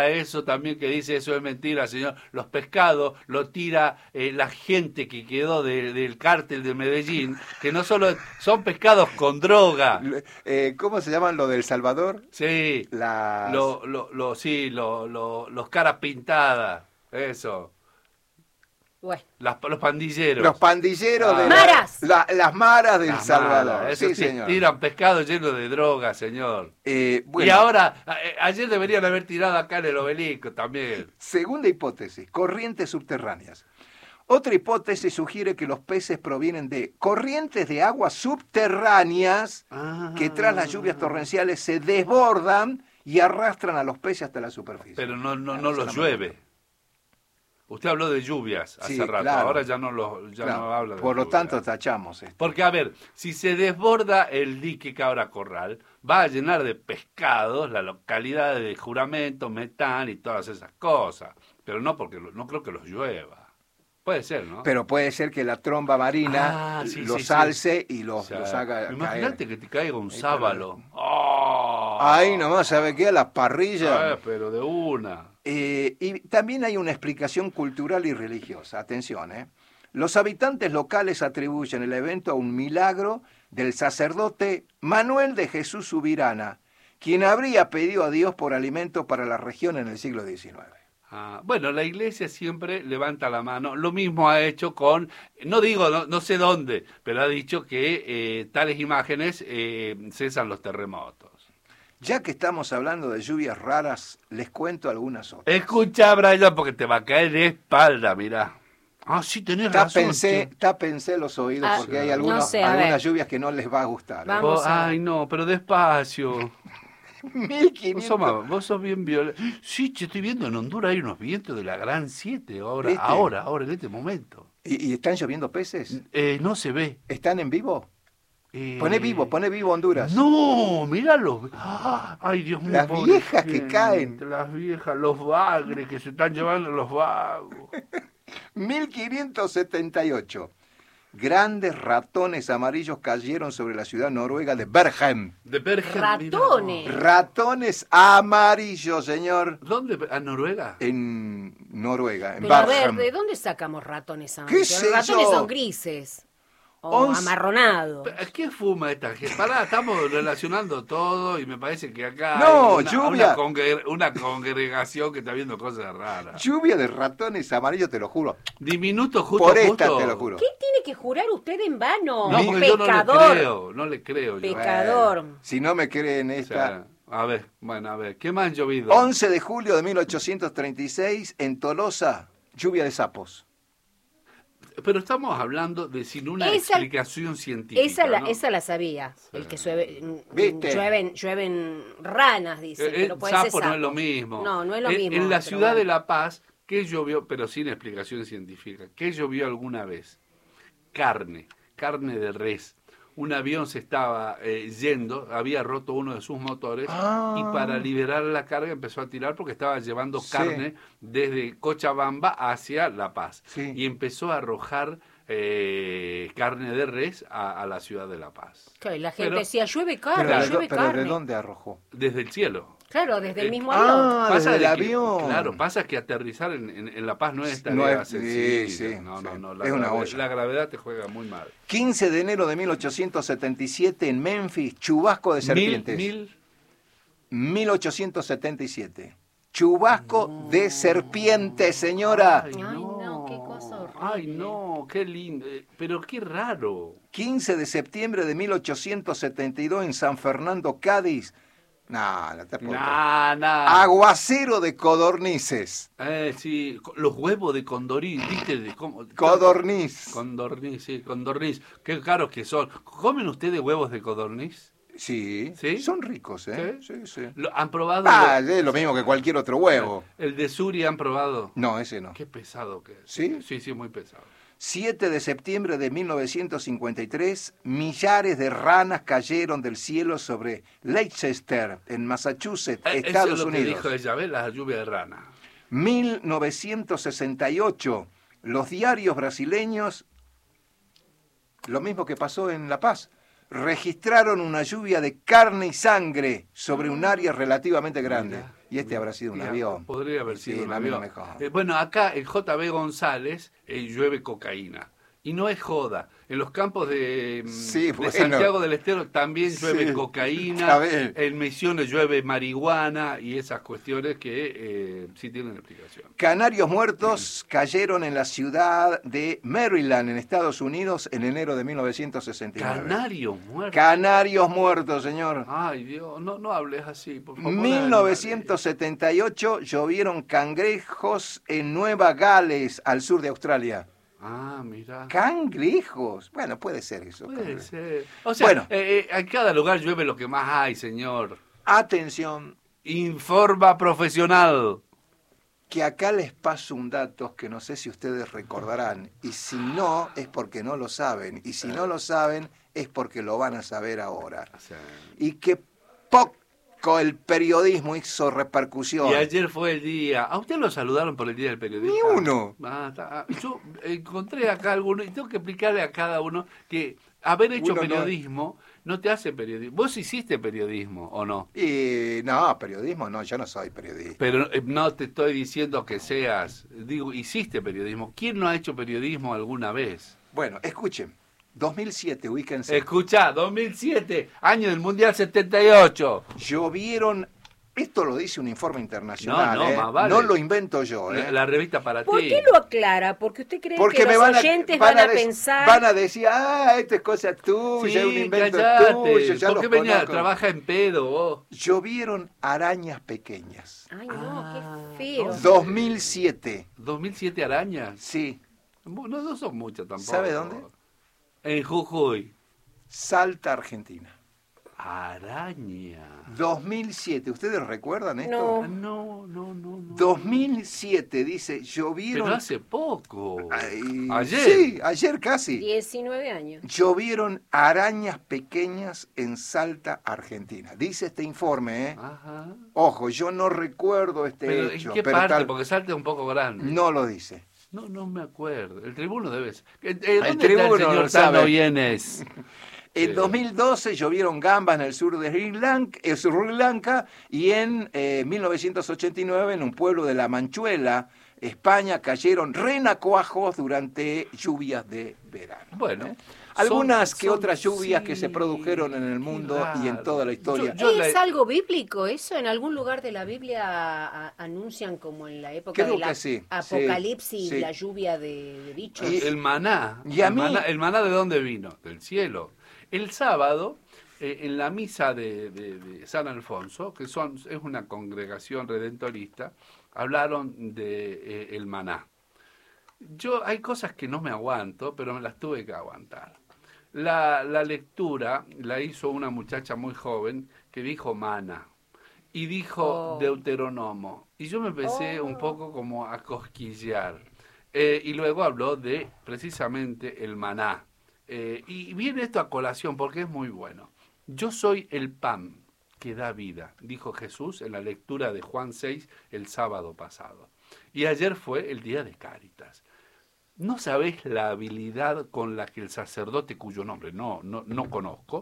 mentira eso también que dice, eso es mentira, señor. Los pescados lo tira la gente que quedó del cártel de Medellín, que no solo son pescados con droga. ¿Cómo se llaman lo del Salvador? Sí, Las... los caras pintadas, eso. Bueno. Los pandilleros. Los pandilleros de ¡Maras! Las maras del Las Salvador. maras, Sí, eso sí, señor. tiran pescado lleno de droga, señor. Bueno, Y ahora, ayer deberían haber tirado acá en el Obelisco también. segunda hipótesis, corrientes subterráneas. Otra hipótesis sugiere que los peces provienen de corrientes de aguas subterráneas que tras las lluvias torrenciales se desbordan y arrastran a los peces hasta la superficie. Pero no los llueve. Usted habló de lluvias hace Sí, rato, claro. ahora ya no habla de Por lo lluvias. tanto, tachamos esto. Porque, a ver, si se desborda el dique Cabra Corral, va a llenar de pescados la localidad de Juramento, Metán y todas esas cosas. Pero no porque no creo que los llueva. Puede ser, ¿no? Pero puede ser que la tromba marina los alce y los haga Imagínate caer. que te caiga un Ahí sábalo. ¡Oh! Ahí nomás, ¿sabe qué? A las parrillas. Pero de una. Y también hay una explicación cultural y religiosa. Atención, ¿eh? Los habitantes locales atribuyen el evento a un milagro del sacerdote Manuel de Jesús Subirana, quien habría pedido a Dios por alimento para la región en el siglo XIX. Bueno, la iglesia siempre levanta la mano. Lo mismo ha hecho con, no sé dónde, pero ha dicho que tales imágenes cesan los terremotos. Ya que estamos hablando de lluvias raras, les cuento algunas otras. Escucha, Brian, porque te va a caer de espalda, mirá. Sí, tenés razón. Tápense los oídos porque hay algunas lluvias que no les va a gustar. Ay, no, pero despacio. 1500. Vos sos bien violento. Sí, yo estoy viendo en Honduras hay unos vientos de la Gran 7 ahora, ¿Viste? ahora, en este momento. ¿Y están lloviendo peces? No se ve. ¿Están en vivo? Pone vivo Honduras. No, míralo. Ay, Dios mío. Las viejas que caen. Las viejas, los bagres que se están llevando los vagos. 1578. Grandes ratones amarillos cayeron sobre la ciudad noruega de Bergen. De Bergen. Ratones. Ratones amarillos, señor. ¿Dónde? ¿A Noruega? En Noruega, en Pero a ver, Bergen. ¿de dónde sacamos ratones ¿Qué amarillos? sé Los ratones yo? son grises. O amarronados. ¿Qué fuma esta gente? Pará, estamos relacionando todo y me parece que acá No, hay lluvia. una congregación que está viendo cosas raras. Lluvia de ratones amarillos, te lo juro. Diminuto justo. Por esta te lo juro. ¿Qué tiene que jurar usted en vano? No, porque Pecador. yo no le creo. Pecador. Bueno, si no me creen esta... A ver, ¿qué más han llovido? 11 de julio de 1836, en Tolosa, lluvia de sapos. Pero estamos hablando de sin una explicación científica. Esa la sabía. El que ¿Viste? llueven ranas, dice. Pero puede ser sapo no es lo mismo. No es lo mismo. En la ciudad de La Paz, ¿qué llovió? Pero sin explicación científica. ¿Qué llovió alguna vez? Carne de res. Un avión se estaba yendo, había roto uno de sus motores y para liberar la carga empezó a tirar porque estaba llevando carne desde Cochabamba hacia La Paz. Sí. Y empezó a arrojar carne de res a la ciudad de La Paz. Claro, y la gente decía, llueve carne, llueve pero carne. ¿de dónde arrojó? Desde el cielo. Claro, desde el mismo avión. Desde el que, avión. Claro, pasa que aterrizar en La Paz no es No tarea es- sencilla. sí, No, es una olla. La gravedad te juega muy mal. 15 de enero de 1877, en Memphis, chubasco de serpientes. 1877. Chubasco de serpientes, señora. Ay, Ay, no, qué cosa horrible. Ay, no, qué lindo. Pero qué raro. 15 de septiembre de 1872, en San Fernando, Cádiz. No te puedo creer. Aguacero de codornices. Sí, los huevos de condorís, ¿viste? Codorniz. Condorniz. Qué caros que son. ¿Comen ustedes huevos de codorniz? Sí, ¿Sí? son ricos, ¿eh? ¿Sí? Sí. ¿Han probado? Es lo mismo que cualquier otro huevo. ¿El de Suri han probado? No, ese no. Qué pesado que es. ¿Sí? Sí, muy pesado. 7 de septiembre de 1953, millares de ranas cayeron del cielo sobre Leicester, en Massachusetts, Estados Eso es lo Unidos. que dijo ella, ¿ves? La lluvia de rana. 1968, los diarios brasileños, lo mismo que pasó en La Paz, registraron una lluvia de carne y sangre sobre un área relativamente grande. Y este habrá sido un avión. Podría haber sido un avión. Mejor. Bueno, acá el JB González llueve cocaína. Y no es joda. En los campos de Santiago del Estero también llueve cocaína. En Misiones llueve marihuana y esas cuestiones que sí tienen explicación. Canarios muertos cayeron en la ciudad de Maryland, en Estados Unidos, en enero de 1969. ¿Canarios muertos? Canarios muertos, señor. Ay, Dios, no hables así, por favor. 1978 llovieron cangrejos en Nueva Gales, al sur de Australia. Ah, mira. Cangrejos. Bueno, puede ser eso. Puede ser. O sea, en cada lugar llueve lo que más hay, señor. Atención. Informa profesional. Que acá les paso un dato que no sé si ustedes recordarán. Y si no, es porque no lo saben. Y si no lo saben, es porque lo van a saber ahora. Sí. Y que poco el periodismo hizo repercusión. Y ayer fue el día. ¿A usted lo saludaron por el Día del Periodista? Ni uno. Yo encontré acá alguno y tengo que explicarle a cada uno que haber hecho periodismo no te hace periodismo. ¿Vos hiciste periodismo o no? No, periodismo no, yo no soy periodista. Pero no te estoy diciendo que seas, digo, hiciste periodismo. ¿Quién no ha hecho periodismo alguna vez? Bueno, escuchen. 2007, ubíquense. Escuchá, 2007, año del Mundial 78. Llovieron, esto lo dice un informe internacional, más vale. No lo invento yo. La revista para ti. ¿Por qué lo aclara? Porque usted cree que los oyentes van a pensar... Van a decir, esto es cosa tuya, es un invento tuyo. ¿Por qué trabaja en pedo vos? Llovieron arañas pequeñas. Ay, no, qué feo. 2007. ¿2007 arañas? Sí. No son muchas tampoco. ¿Sabe dónde? En Jujuy. Salta, Argentina. Araña. 2007. ¿Ustedes recuerdan esto? No. 2007, dice, llovieron... Pero hace poco. Ayer. Sí, ayer casi. 19 años. Llovieron arañas pequeñas en Salta, Argentina. Dice este informe, Ajá. Ojo, yo no recuerdo este hecho. ¿En qué parte? Porque Salta es un poco grande. No lo dice. No me acuerdo. El tribuno debe ser. El tribuno está el señor Tano Vienes? En 2012 llovieron gambas en el sur de Sri Lanka y en 1989 en un pueblo de La Manchuela, España, cayeron renacuajos durante lluvias de verano. Bueno. Algunas otras lluvias que se produjeron en el mundo y en toda la historia. ¿Es algo bíblico eso? ¿En algún lugar de la Biblia anuncian como en la época del Apocalipsis la lluvia de bichos? El maná. ¿El maná de dónde vino? Del cielo. El sábado, en la misa de San Alfonso, que es una congregación redentorista, hablaron de el maná. Hay cosas que no me aguanto, pero me las tuve que aguantar. La lectura la hizo una muchacha muy joven que dijo maná y dijo Deuteronomo. Y yo me empecé un poco como a cosquillear. Y luego habló de precisamente el maná. Y viene esto a colación porque es muy bueno. Yo soy el pan que da vida, dijo Jesús en la lectura de Juan 6 el sábado pasado. Y ayer fue el día de Cáritas. No sabés la habilidad con la que el sacerdote, cuyo nombre no conozco,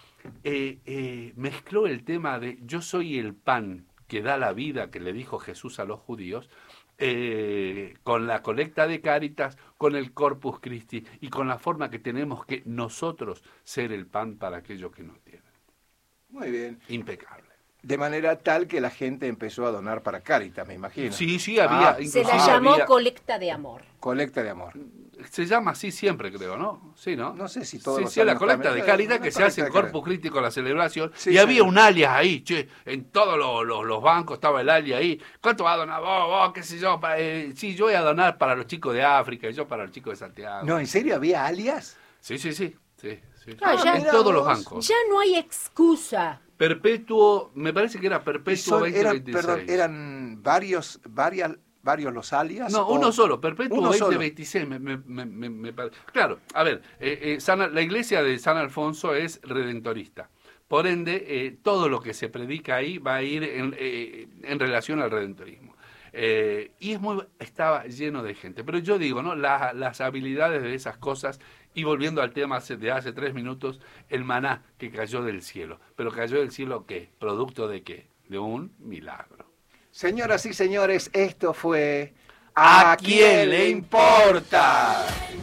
mezcló el tema de yo soy el pan que da la vida, que le dijo Jesús a los judíos, con la colecta de Cáritas, con el Corpus Christi y con la forma que tenemos que nosotros ser el pan para aquellos que nos tienen. Muy bien. Impecable. De manera tal que la gente empezó a donar para Cáritas, me imagino. Sí, había. Se la llamó colecta de amor. Colecta de amor. Se llama así siempre, creo, ¿no? Sí, ¿no? No sé si todos Sí, la colecta de Cáritas que se hace en Corpus Christi con la celebración. Sí, y había un alias ahí, en todos los bancos estaba el alias ahí. ¿Cuánto va a donar vos, qué sé yo? Sí, yo voy a donar para los chicos de África y yo para los chicos de Santiago. No, ¿en serio había alias? Sí. En todos los bancos. Ya no hay excusa. Perpetuo, me parece que era Perpetuo 2026. Perdón, ¿eran varios los alias? No, uno solo, Perpetuo 2026. Me parece. Claro, a ver, la iglesia de San Alfonso es redentorista. Por ende, todo lo que se predica ahí va a ir en relación al redentorismo. Y estaba lleno de gente. Pero yo digo, ¿no? Las habilidades de esas cosas, y volviendo al tema de hace 3 minutos, el maná que cayó del cielo. ¿Pero cayó del cielo qué? ¿Producto de qué? De un milagro. Señoras y señores, esto fue ¿A quién le importa?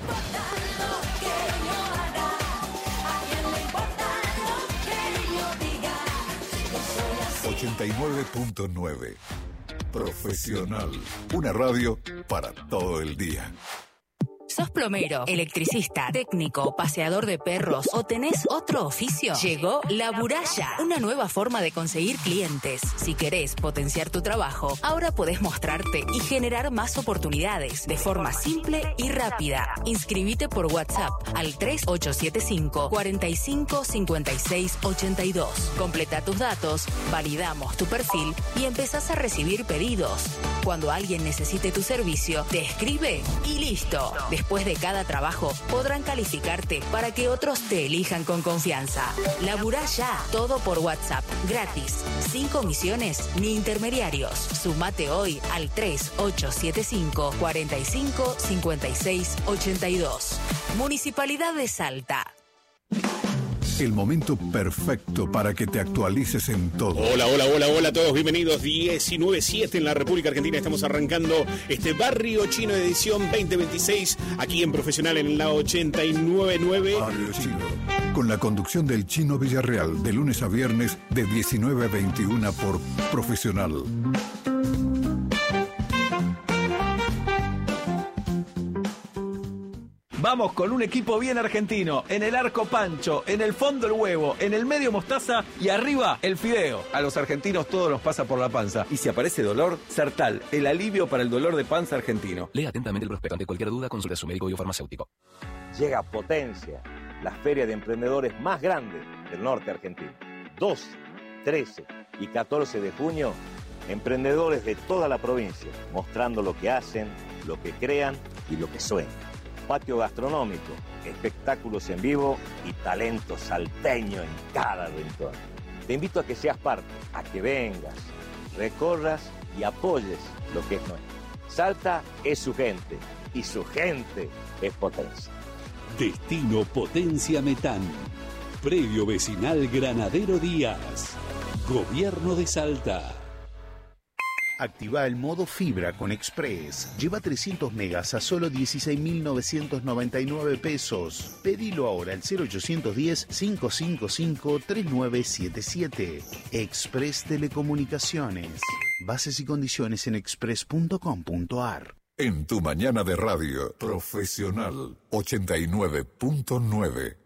89.9 Profesional. Una radio para todo el día. ¿Sos plomero, electricista, técnico, paseador de perros o tenés otro oficio? Llegó La Buralla, una nueva forma de conseguir clientes. Si querés potenciar tu trabajo, ahora podés mostrarte y generar más oportunidades de forma simple y rápida. Inscribite por WhatsApp al 3875 45 56 82. Completa tus datos, validamos tu perfil y empezás a recibir pedidos. Cuando alguien necesite tu servicio, te escribe y listo. Después de cada trabajo, podrán calificarte para que otros te elijan con confianza. Laburá ya, todo por WhatsApp, gratis, sin comisiones ni intermediarios. Sumate hoy al 3875 45 56 82. Municipalidad de Salta. El momento perfecto para que te actualices en todo. Hola a todos, bienvenidos. 19:07 en la República Argentina. Estamos arrancando este Barrio Chino edición 2026 aquí en Profesional en la 89.9. Barrio Chino, con la conducción del Chino Villarreal, de lunes a viernes de 19 a 21 por Profesional. Vamos con un equipo bien argentino. En el arco Pancho, en el fondo el huevo, en el medio mostaza y arriba el fideo. A los argentinos todo nos pasa por la panza. Y si aparece dolor, Sertal, el alivio para el dolor de panza argentino. Lea atentamente el prospecto. Ante cualquier duda, consulte a su médico y o farmacéutico. Llega Potencia, la feria de emprendedores más grande del norte argentino. 12, 13 y 14 de junio, emprendedores de toda la provincia, mostrando lo que hacen, lo que crean y lo que sueñan. Patio gastronómico, espectáculos en vivo y talento salteño en cada rincón. Te invito a que seas parte, a que vengas, recorras y apoyes lo que es nuestro. Salta es su gente y su gente es Potencia. Destino Potencia Metán. Predio Vecinal Granadero Díaz. Gobierno de Salta. Activa el modo fibra con Express. Lleva 300 megas a solo 16.999 pesos. Pedilo ahora al 0810-555-3977. Express Telecomunicaciones. Bases y condiciones en express.com.ar. En tu mañana de radio, Profesional 89.9.